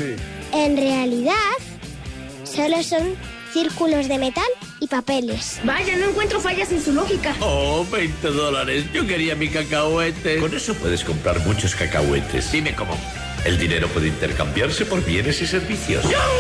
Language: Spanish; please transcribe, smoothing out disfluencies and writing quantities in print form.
Sí. En realidad, solo son círculos de metal y papeles. Vaya, no encuentro fallas en su lógica. Oh, $20. Yo quería mi cacahuete. Con eso puedes comprar muchos cacahuetes. Dime cómo. El dinero puede intercambiarse por bienes y servicios.